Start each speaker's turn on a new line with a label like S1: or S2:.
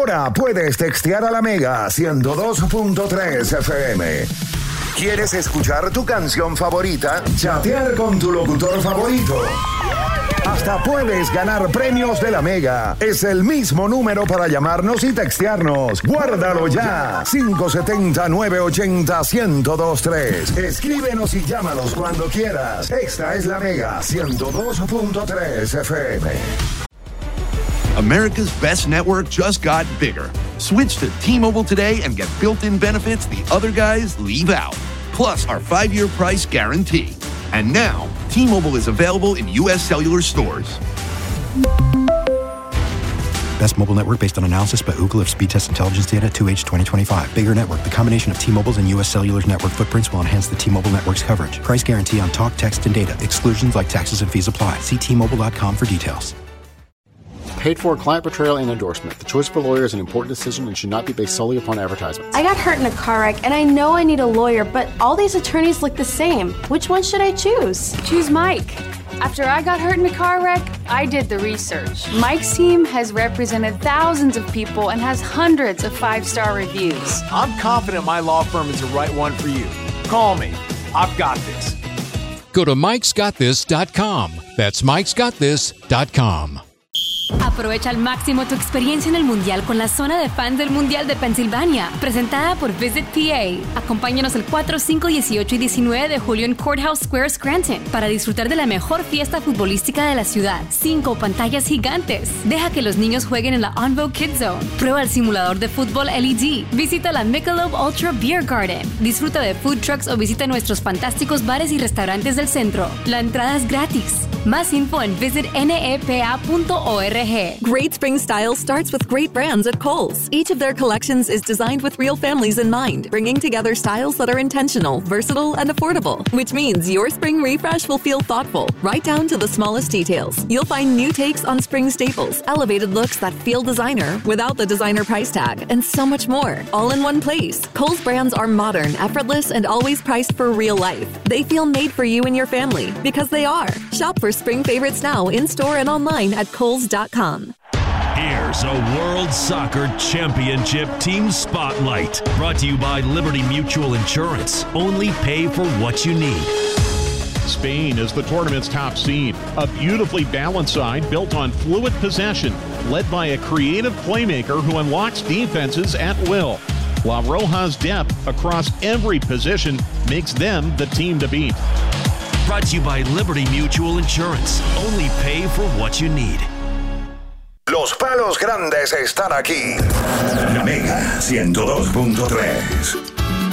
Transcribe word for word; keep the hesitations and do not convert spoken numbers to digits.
S1: Ahora puedes textear a la Mega ciento dos punto tres F M. ¿Quieres escuchar tu canción favorita? Chatear con tu locutor favorito. Hasta puedes ganar premios de la Mega. Es el mismo número para llamarnos y textearnos. Guárdalo ya. cinco siete cero, nueve ocho cero, uno cero dos tres. Escríbenos y llámanos cuando quieras. Esta es la Mega ciento dos punto tres F M.
S2: America's best network just got bigger. Switch to T-Mobile today and get built-in benefits the other guys leave out. Plus our five-year price guarantee. And now, T-Mobile is available in U S cellular stores.
S3: Best mobile network based on analysis by Ookla of speed test intelligence data two H twenty twenty-five. Bigger network. The combination of T-Mobile's and U S Cellular's network footprints will enhance the T-Mobile network's coverage. Price guarantee on talk, text, and data. Exclusions like taxes and fees apply. See T Mobile dot com for details.
S4: Paid for client portrayal and endorsement. The choice of a lawyer is an important decision and should not be based solely upon advertisements.
S5: I got hurt in a car wreck and I know I need a lawyer, but all these attorneys look the same. Which one should I choose?
S6: Choose Mike. After I got hurt in a car wreck, I did the research. Mike's team has represented thousands of people and has hundreds of five-star reviews.
S7: I'm confident my law firm is the right one for you. Call me. I've got this.
S8: Go to mikes got this dot com. That's mikes got this dot com.
S9: Aprovecha al máximo tu experiencia en el Mundial con la zona de fans del Mundial de Pensilvania, presentada por Visit P A. Acompáñanos el cuatro, cinco, dieciocho y diecinueve de julio en Courthouse Square, Scranton, para disfrutar de la mejor fiesta futbolística de la ciudad. Cinco pantallas gigantes. Deja que los niños jueguen en la Onvo Kids Zone. Prueba el simulador de fútbol L E D. Visita la Michelob Ultra Beer Garden. Disfruta de food trucks o visita nuestros fantásticos bares y restaurantes del centro. La entrada es gratis. Más info en visit nepa punto org.
S10: Great spring style starts with great brands at Kohl's. Each of their collections is designed with real families in mind, bringing together styles that are intentional, versatile, and affordable, which means your spring refresh will feel thoughtful, right down to the smallest details. You'll find new takes on spring staples, elevated looks that feel designer without the designer price tag, and so much more, all in one place. Kohl's brands are modern, effortless, and always priced for real life. They feel made for you and your family, because they are. Shop for spring favorites now in-store and online at kohls dot com.
S11: Here's a World Soccer Championship Team Spotlight, brought to you by Liberty Mutual Insurance. Only pay for what you need.
S12: Spain is the tournament's top seed. A beautifully balanced side built on fluid possession, led by a creative playmaker who unlocks defenses at will. La Roja's depth across every position makes them the team to beat.
S11: Brought to you by Liberty Mutual Insurance. Only pay for what you need.
S1: Los palos grandes están aquí. La Mega ciento dos punto tres.